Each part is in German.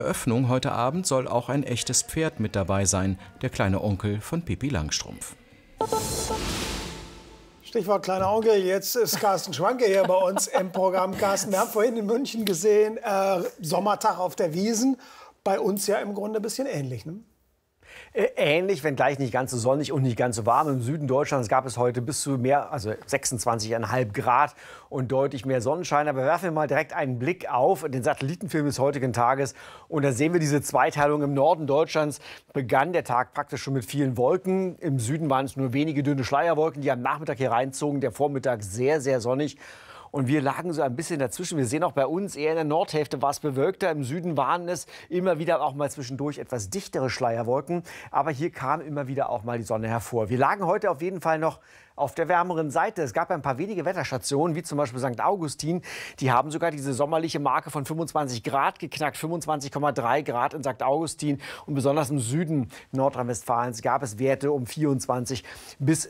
Eröffnung heute Abend soll auch ein echtes Pferd mit dabei sein, der kleine Onkel von Pippi Langstrumpf. Stichwort kleiner Onkel, jetzt ist Carsten Schwanke hier bei uns im Programm. Carsten, wir haben vorhin in München gesehen, Sommertag auf der Wiesn. Bei uns ja im Grunde ein bisschen ähnlich, ne? Ähnlich, wenngleich nicht ganz so sonnig und nicht ganz so warm. Im Süden Deutschlands gab es heute bis zu mehr, also 26,5 Grad und deutlich mehr Sonnenschein. Aber werfen wir mal direkt einen Blick auf den Satellitenfilm des heutigen Tages. Und da sehen wir diese Zweiteilung. Im Norden Deutschlands begann der Tag praktisch schon mit vielen Wolken. Im Süden waren es nur wenige dünne Schleierwolken, die am Nachmittag hier reinzogen. Der Vormittag sehr, sehr sonnig. Und wir lagen so ein bisschen dazwischen. Wir sehen auch bei uns eher in der Nordhälfte war es bewölkter. Im Süden waren es immer wieder auch mal zwischendurch etwas dichtere Schleierwolken. Aber hier kam immer wieder auch mal die Sonne hervor. Wir lagen heute auf jeden Fall noch auf der wärmeren Seite. Es gab ein paar wenige Wetterstationen, wie zum Beispiel St. Augustin. Die haben sogar diese sommerliche Marke von 25 Grad geknackt. 25,3 Grad in St. Augustin. Und besonders im Süden Nordrhein-Westfalens gab es Werte um 24 bis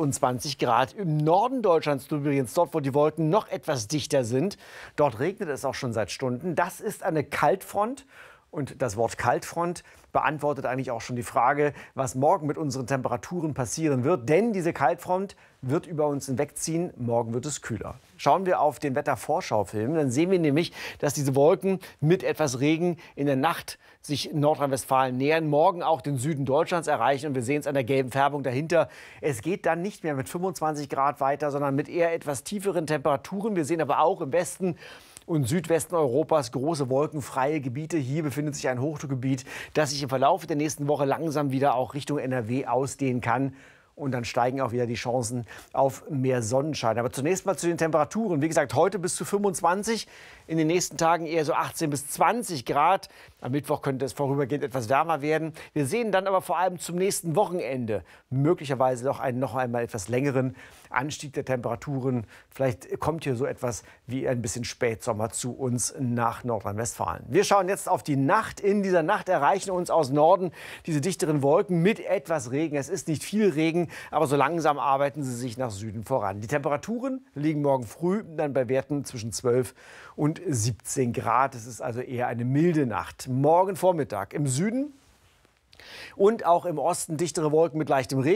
25 Grad. Im Norden Deutschlands übrigens, dort wo die Wolken noch etwas dichter sind, dort regnet es auch schon seit Stunden. Das ist eine Kaltfront. Und das Wort Kaltfront beantwortet eigentlich auch schon die Frage, was morgen mit unseren Temperaturen passieren wird. Denn diese Kaltfront wird über uns hinwegziehen. Morgen wird es kühler. Schauen wir auf den Wettervorschaufilm, dann sehen wir nämlich, dass diese Wolken mit etwas Regen in der Nacht sich Nordrhein-Westfalen nähern, morgen auch den Süden Deutschlands erreichen. Und wir sehen es an der gelben Färbung dahinter. Es geht dann nicht mehr mit 25 Grad weiter, sondern mit eher etwas tieferen Temperaturen. Wir sehen aber auch im Westen und Südwesten Europas große wolkenfreie Gebiete. Hier befindet sich ein Hochdruckgebiet, das sich im Verlauf der nächsten Woche langsam wieder auch Richtung NRW ausdehnen kann. Und dann steigen auch wieder die Chancen auf mehr Sonnenschein. Aber zunächst mal zu den Temperaturen. Wie gesagt, heute bis zu 25, in den nächsten Tagen eher so 18 bis 20 Grad. Am Mittwoch könnte es vorübergehend etwas wärmer werden. Wir sehen dann aber vor allem zum nächsten Wochenende möglicherweise noch einmal etwas längeren Anstieg der Temperaturen. Vielleicht kommt hier so etwas wie ein bisschen Spätsommer zu uns nach Nordrhein-Westfalen. Wir schauen jetzt auf die Nacht. In dieser Nacht erreichen uns aus Norden diese dichteren Wolken mit etwas Regen. Es ist nicht viel Regen, aber so langsam arbeiten sie sich nach Süden voran. Die Temperaturen liegen morgen früh dann bei Werten zwischen 12 und 17 Grad. Es ist also eher eine milde Nacht. Morgen Vormittag im Süden und auch im Osten dichtere Wolken mit leichtem Regen.